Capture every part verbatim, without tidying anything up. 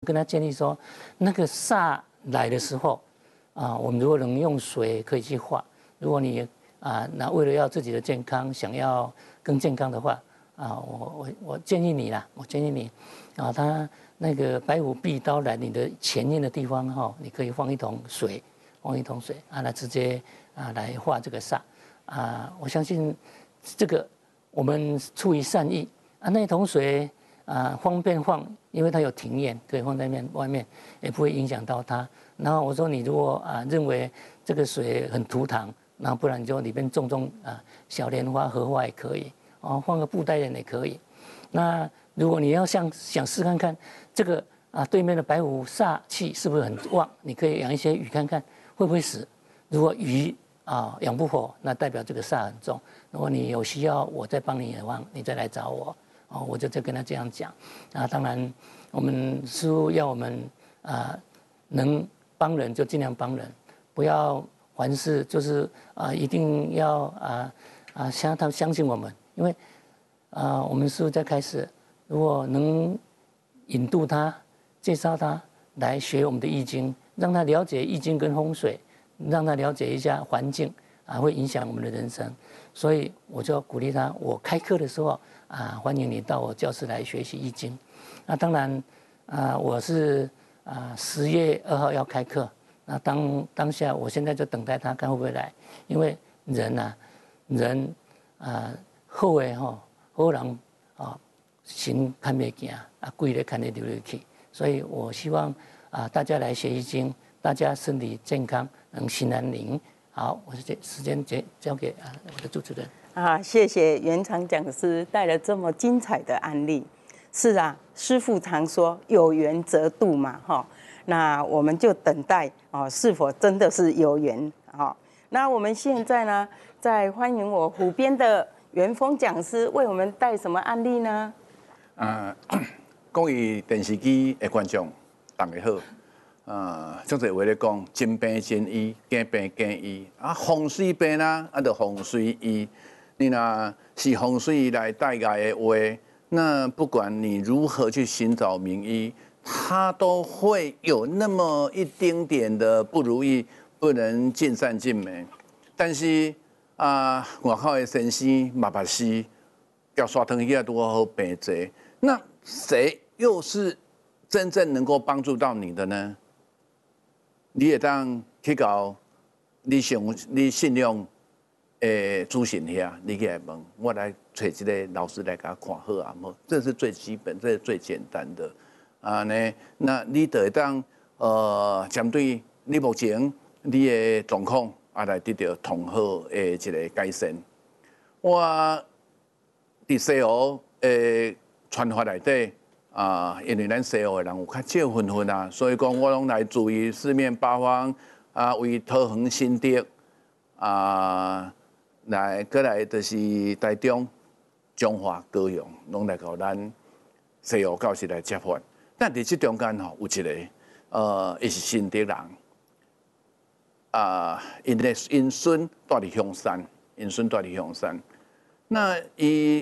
跟他建议说，那个煞来的时候，啊，我们如果能用水可以去化。如果你啊，那为了要自己的健康，想要更健康的话，啊，我我我建议你啦，我建议你，啊，他那个白虎壁刀来你的前面的地方哈，你可以放一桶水，放一桶水啊，来直接啊来化这个煞。啊，我相信这个我们出于善意啊，那一桶水啊方便放，因为它有庭院，可以放在面外面，也不会影响到它。然后我说你如果啊认为这个水很涂糖，那不然你就里面种种啊小莲花、荷花也可以，哦放个布袋莲也可以。那如果你要想想试看看这个啊对面的白虎煞气是不是很旺，你可以养一些鱼看看会不会死。如果鱼啊，养不活，那代表这个煞很重。如果你有需要，我再帮你的话，你再来找我。哦，我就再跟他这样讲。啊，当然，我们师父要我们啊，能帮人就尽量帮人，不要凡事就是啊，一定要啊啊，相他相信我们，因为啊，我们师父在开始，如果能引渡他、介绍他来学我们的易经，让他了解易经跟风水。让他了解一下环境啊，会影响我们的人生，所以我就鼓励他。我开课的时候啊，欢迎你到我教室来学习易经。那当然啊，我是啊十月二号要开课。那当当下，我现在就等待他看会不会来，因为人呐、啊，人啊好的吼，好人啊行看袂见啊，鬼咧看得流流去。所以我希望啊大家来学易经，大家身体健康。能心安宁。好，我这时间交交给啊我的主持人。 啊，谢谢元常讲师带来这么精彩的案例。是啊，师父常说有缘则度嘛，哈。那我们就等待哦，是否真的是有缘啊？那我们现在呢，在欢迎我湖边的元丰讲师为我们带什么案例呢？ 啊，各位电视机的观众，大家好。啊，足侪话咧讲，真病真医，假病假医。啊，风水病啦，啊，就风水医。你若是风水来带来的话，那不管你如何去寻找名医，它都会有那么一丁点的不如意，不能尽善尽美。但是啊，外口的先生、麻麻师，叫刷汤起来都好病济。那谁又是真正能够帮助到你的呢？你会当去到你信你信仰诶主神遐，你去来问，我来找一个老师来给他看好啊，无，这是最基本，这是最简单的啊呢。那你就会当呃针对你目前你的状况啊来得到同好的一个改善。我伫西湖诶传法内底。啊，因为咱西湖的人有较少分分啊，所以讲我拢来自于四面八方啊，为桃园新竹啊，来过来就是台中、彰化、高雄，拢来到咱西湖教室来接法。但伫这中间吼，有一个呃，伊是新竹人啊，因的因孙住伫香山，因孙住伫香山，那伊。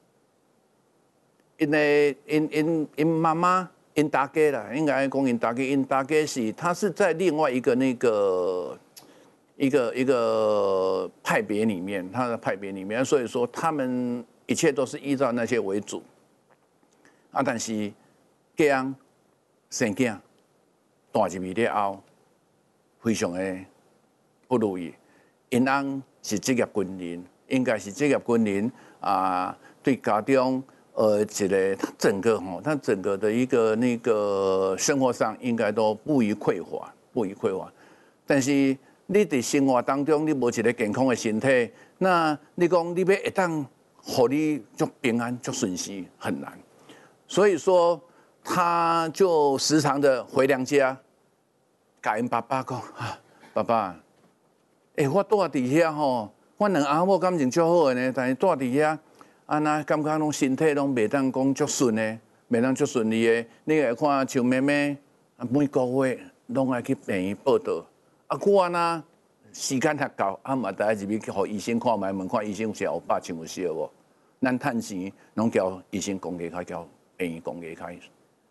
因的因因因妈妈因大家啦，应该讲因大家因大家是，他是在另外一个那个一个一个派别里面，他的派别里面，所以说他们一切都是依照那些为主。啊，但是这样生囝大入去了后，非常的不如意。因翁是职业军人，应该是职业军人啊，对家中。呃，一个整个哈，他整个的一个那个生活上应该都不予匮乏，不予匮乏。但是你在生活当中，你无一个健康的身体，那你讲你要一旦互你足平安、足顺心很难。所以说，他就时常的回娘家，甲因爸爸讲啊，爸爸，诶、欸，我住伫遐吼，我两阿某感情足好的呢，但是住伫遐。啊，那感觉拢身体拢袂当讲足顺的，袂当足顺利的。你来看像妹妹，每个月拢爱去病院报道。啊，我安那时间较够，啊嘛大家入去去互医生看卖，问看医生是有百千有烧无？咱趁钱拢交医生公家开，交病院公家开。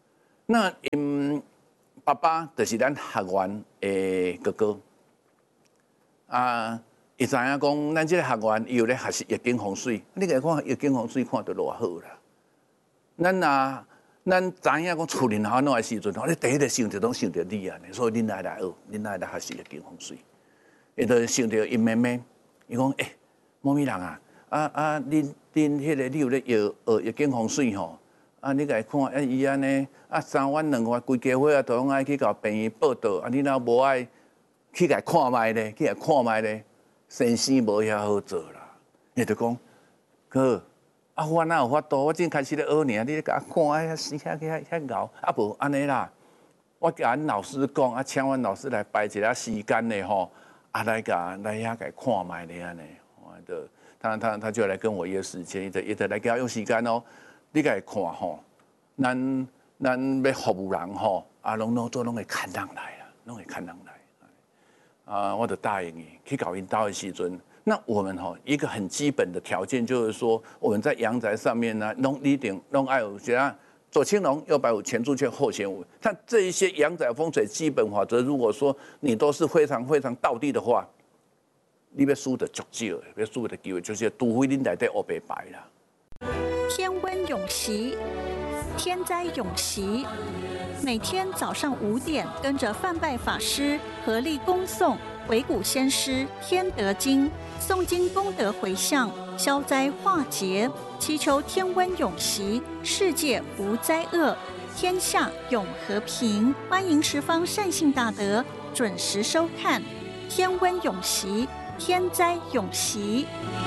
那因爸爸就是咱学员的哥哥啊，伊知影讲咱这个学员伊有咧学习易经风水，你来看易经风水看得偌好啦。咱啊，咱知影讲厝人好弄的时阵，你第一个想着拢想着你啊，所以恁爱来学，恁爱来学习易经风水。伊就想着因妹妹，伊讲诶，某咪人啊，啊啊，恁恁迄个你有咧学学易经风水吼？啊，你来看，啊伊安尼，啊三万两万规家伙啊，都拢爱去甲病院报道，啊你若无爱去甲看卖咧，去甲看卖咧，生生无遐好做啦。伊就讲，哥，啊我哪有法度？我正开始咧学尔，你咧甲我看，啊遐遐遐遐熬，啊无安尼啦。我甲阮老师讲，啊请阮老师来排一下时间咧吼，啊来甲来遐甲看卖咧安尼，我就他他他就来跟我约时间，伊就伊就来给我用时间哦。你甲看吼，咱咱要服务人吼，啊，拢拢做拢会看人来啦，拢会看人来。啊，我就答应伊去搞因兜的时阵，那我们吼一个很基本的条件就是说，我们在阳宅上面呢，拢一定拢爱有啥左青龙，右白虎，前朱雀，后玄武。它这一些阳宅风水基本法则，如果说你都是非常非常道地的话，你要输的足少，要输的机会就是除非恁内底黑白白啦。 天温永习，天灾永习。每天早上五点，跟着范拜法师合力恭诵鬼谷先师天德经，诵经功德回向，消灾化劫，祈求天温永习，世界无灾厄，天下永和平。欢迎十方善信大德准时收看《天温永习》，天灾永习。